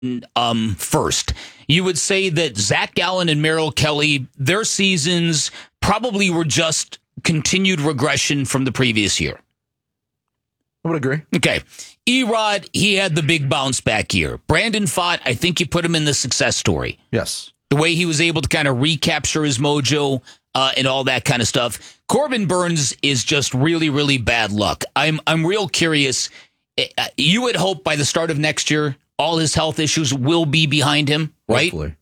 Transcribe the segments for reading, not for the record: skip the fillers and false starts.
first. You would say that Zach Gallen and Merrill Kelly, their seasons probably were just continued regression from the previous year. I would agree. Okay. Erod, he had the big bounce back year. Brandon Pfaadt, I think you put him in the success story. Yes. The way he was able to kind of recapture his mojo and all that kind of stuff. Corbin Burns is just really, really bad luck. I'm real curious. You would hope by the start of next year, all his health issues will be behind him, right? Hopefully.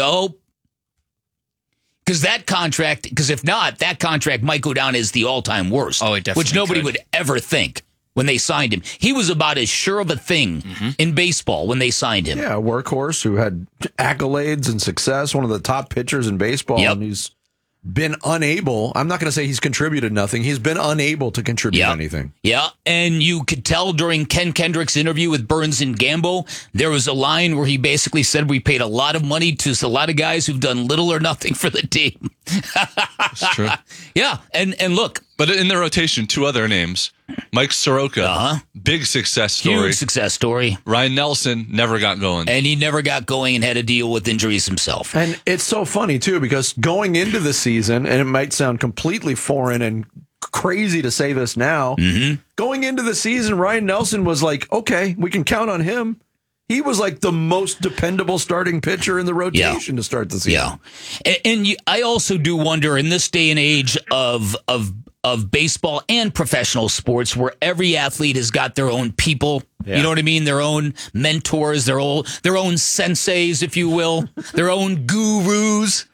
Because if not, that contract might go down as the all-time worst. Oh, it definitely which nobody could. would ever think when they signed him. He was about as sure of a thing in baseball when they signed him. Yeah, a workhorse who had accolades and success, one of the top pitchers in baseball, Yep. and he's been unable. I'm not going to say he's contributed nothing. He's been unable to contribute anything. Yeah, and you could tell during Ken Kendrick's interview with Burns and Gambo, there was a line where he basically said we paid a lot of money to a lot of guys who've done little or nothing for the team. That's true. Yeah, and look. But in the rotation, two other names. Mike Soroka, big success story. Huge success story. Ryan Nelson never got going. And he never got going and had to deal with injuries himself. And it's so funny, too, because going into the season, and it might sound completely foreign and crazy to say this now, going into the season, Ryan Nelson was like, okay, we can count on him. He was like the most dependable starting pitcher in the rotation to start the season. Yeah. And I also do wonder in this day and age of baseball and professional sports where every athlete has got their own people, you know what I mean? Their own mentors, their own senseis, if you will, their own gurus.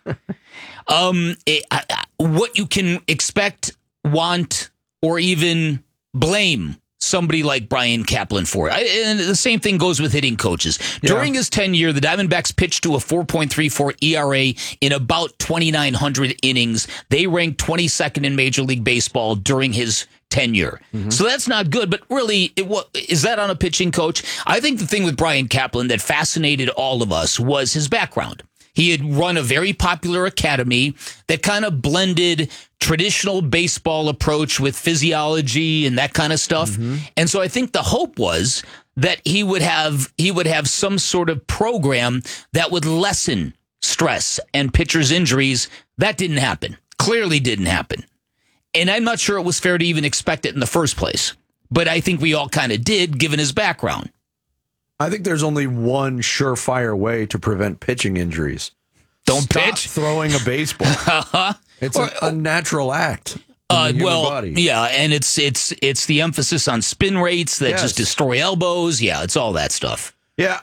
What you can expect, want, or even blame somebody like Brian Kaplan for. And the same thing goes with hitting coaches. During his tenure, the Diamondbacks pitched to a 4.34 ERA in about 2,900 innings. They ranked 22nd in Major League Baseball during his tenure. So that's not good, but really, is that on a pitching coach? I think the thing with Brian Kaplan that fascinated all of us was his background. He had run a very popular academy that kind of blended traditional baseball approach with physiology and that kind of stuff. And so I think the hope was that he would have some sort of program that would lessen stress and pitchers' injuries. That didn't happen. Clearly didn't happen. And I'm not sure it was fair to even expect it in the first place. But I think we all kind of did, given his background. I think there's only one surefire way to prevent pitching injuries. Don't Stop pitch. throwing a baseball. It's an unnatural act. Body. Yeah, and it's the emphasis on spin rates that just destroy elbows. Yeah, it's all that stuff. Yeah,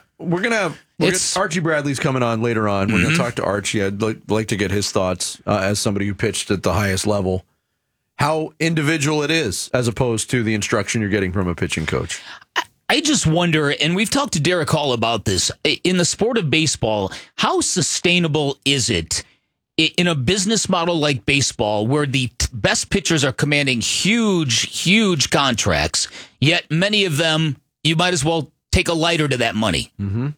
Archie Bradley's coming on later on. We're going to talk to Archie. I'd like to get his thoughts as somebody who pitched at the highest level. How individual it is as opposed to the instruction you're getting from a pitching coach. I just wonder, and we've talked to Derek Hall about this, in the sport of baseball, how sustainable is it in a business model like baseball where the best pitchers are commanding huge contracts, yet many of them, you might as well take a lighter to that money.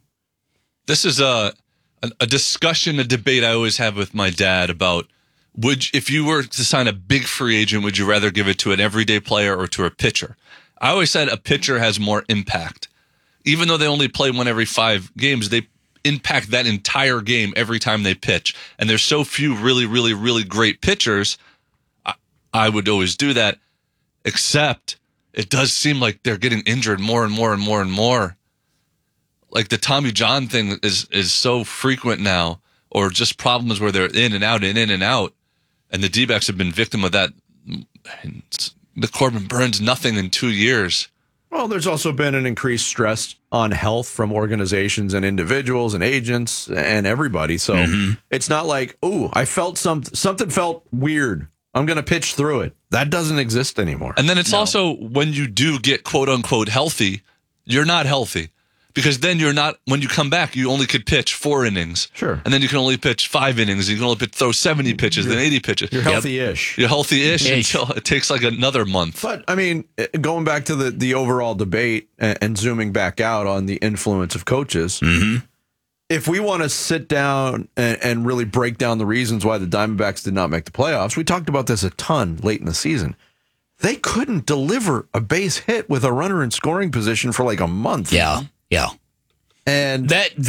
This is a discussion, a debate I always have with my dad about, if you were to sign a big free agent, would you rather give it to an everyday player or to a pitcher? I always said a pitcher has more impact. Even though they only play one every 5 games, they impact that entire game every time they pitch. And there's so few really, really, really great pitchers. I would always do that, except it does seem like they're getting injured more and more and more and more. Like the Tommy John thing is so frequent now, or just problems where they're in and out and in and out. And the D-backs have been victim of that. The Corbin Burns, nothing in 2 years. Well, there's also been an increased stress on health from organizations and individuals and agents and everybody. So it's not like, I felt something felt weird. I'm going to pitch through it. That doesn't exist anymore. And then it's also when you do get quote unquote healthy, you're not healthy. Because then when you come back, you only could pitch 4 innings. Sure. And then you can only pitch 5 innings. You can only throw 70 pitches, then 80 pitches. You're healthy-ish. You're healthy-ish until it takes like another month. But, I mean, going back to the overall debate and zooming back out on the influence of coaches, if we want to sit down and really break down the reasons why the Diamondbacks did not make the playoffs, we talked about this a ton late in the season. They couldn't deliver a base hit with a runner in scoring position for like a month. Yeah. And That